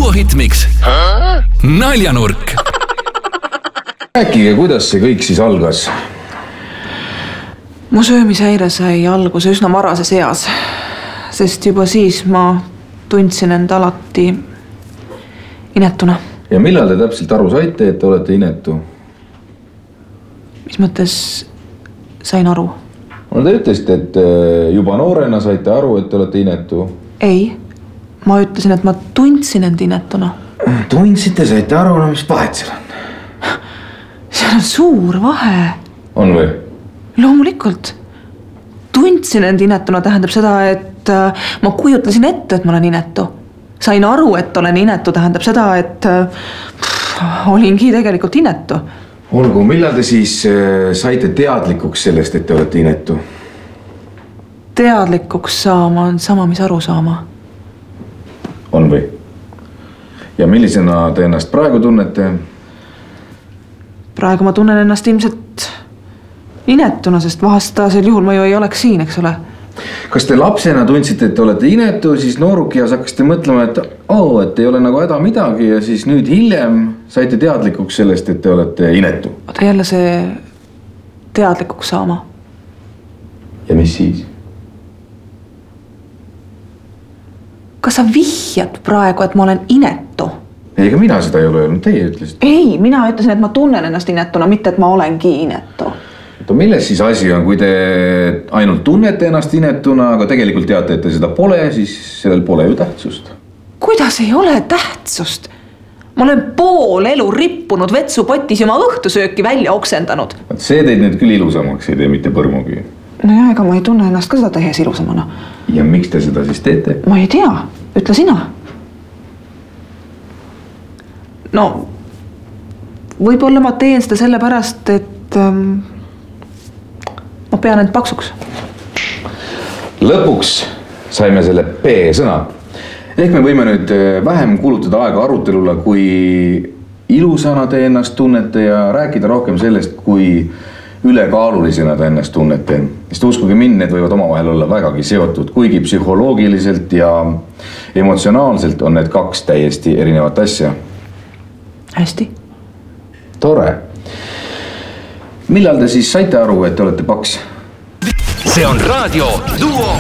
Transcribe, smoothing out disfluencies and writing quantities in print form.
Duo Hitmix Naljanurk. Rääkige, kuidas see kõik siis algas? Mu söömishäire sai alguse üsna varases eas, sest juba siis ma tundsin end alati inetuna. Ja millal te täpselt aru saite, et te olete inetu? Mis mõttes sain aru? No te ütlesite, et juba noorena saite aru, et te olete inetu. Ei, ma ütlesin, et ma tundsin end inetuna. Tundsite, saite aru, no mis vahet seal on? Seal on suur vahe. On või? Loomulikult. Tundsin end inetuna tähendab seda, et ma kujutlesin ette, et ma olen inetu. Sain aru, et olen inetu tähendab seda, et olingi tegelikult inetu. Olgu, millal te siis saite teadlikuks sellest, et te olete inetu? Teadlikuks saama on sama, mis aru saama. On või? Ja millisena te ennast praegu tunnete? Praegu ma tunnen ennast ilmselt inetuna, sest vahastasel juhul ma ju ei oleks siin, eks ole. Kas te lapsena tundsite, et te olete inetu, siis noorukias hakkasite mõtlema, et ei ole nagu häda midagi ja siis nüüd hiljem saite teadlikuks sellest, et te olete inetu? Oota jälle see teadlikuks saama. Ja mis siis? Kas sa vihjad praegu, et ma olen inetu? Ega mina seda ei ole öelnud, teie ütlesite. Ei, mina ütlesin, et ma tunnen ennast inetuna, mitte et ma olengi inetu. Milles siis asi on, kui te ainult tunnete ennast inetuna, aga tegelikult teate, et te seda pole, siis sellel pole ju tähtsust. Kuidas ei ole tähtsust? Ma olen pool elu rippunud vetsupotis ja ma õhtusööki välja oksendanud. See teid nüüd küll ilusamaks ei tee, mitte põrmugi. No ja, ega ma ei tunne ennast ka seda tehes ilusamana. Ja miks te seda siis teete? Ma ei tea, ütle sina. No, võib-olla ma teen seda sellepärast, et ma pean end paksuks. Lõpuks saime selle P-sõna. Ehk me võime nüüd vähem kulutada aega arutelule, kui ilusana te ennast tunnete ja rääkida rohkem sellest, kui ülekaalulisena te ennast tunnete. Sest uskuge mind, need võivad omavahel olla vägagi seotud, kuigi psühholoogiliselt ja emotsionaalselt on need kaks täiesti erinevat asja. Hästi. Tore. Millal te siis saite aru, et te olete paks? See on raadio Duo